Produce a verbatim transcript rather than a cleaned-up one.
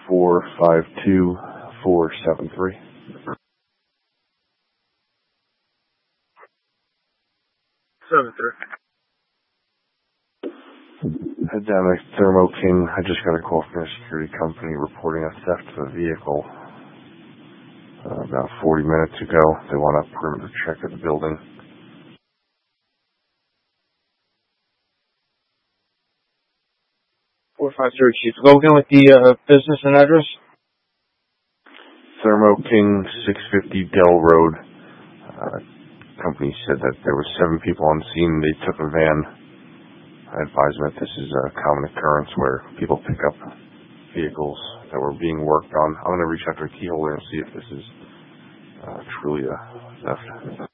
four five two four seven three. Seven three. Head down to Thermo King. I just got a call from a security company reporting a theft of a vehicle uh, about forty minutes ago. They want a perimeter check of the building. Four five zero Chief. Go again with the uh, business and address. Thermo King, six fifty Dell Road. Uh, company said that there were seven people on scene. They took a van. I advise them that this is a common occurrence where people pick up vehicles that were being worked on. I'm going to reach out to a key holder and see if this is uh, truly a theft.